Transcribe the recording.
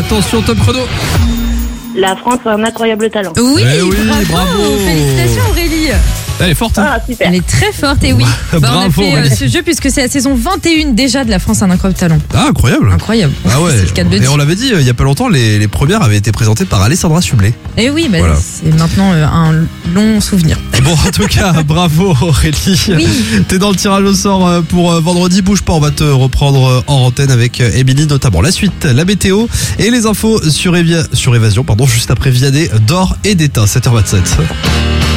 Attention, top chrono. La France a un incroyable talent. Oui, Eh oui, bravo. Félicitations Aurélie. Elle est forte, hein. Ah, super. Elle est très forte et oui. On a Bravo, fait Aurélie. ce jeu puisque c'est la saison 21 déjà de La France a un incroyable talent. Ah, incroyable. Incroyable. Ah ouais. C'est le cas de le Et dire. on l'avait dit il y a pas longtemps, les premières avaient été présentées par Alessandra Sublet. Et oui, bah, Voilà. c'est maintenant un long souvenir. Bon, en tout cas, bravo Aurélie. Oui. T'es dans le tirage au sort pour vendredi. Bouge pas, on va te reprendre en antenne avec Émilie notamment. La suite, la météo et les infos sur Évasion, juste après Vianney, d'Or et d'État, 7h27.